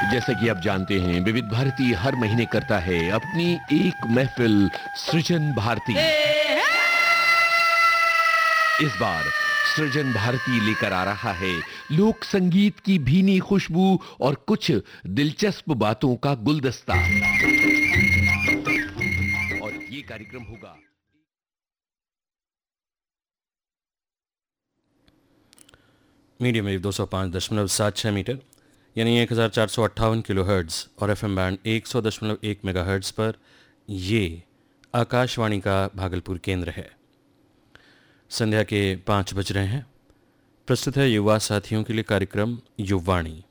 जैसा कि आप जानते हैं, विविध भारती हर महीने करता है अपनी एक महफिल सृजन भारती। इस बार सृजन भारती लेकर आ रहा है लोक संगीत की भीनी खुशबू और कुछ दिलचस्प बातों का गुलदस्ता। और ये कार्यक्रम होगा मीडियम वेव 205.76 मीटर यानी 1458 किलोहर्ट्ज़ और एफएम बैंड 100.1 मेगाहर्ट्ज़ पर। ये आकाशवाणी का भागलपुर केंद्र है। संध्या के 5 बज रहे हैं। प्रस्तुत है युवा साथियों के लिए कार्यक्रम युवाणी।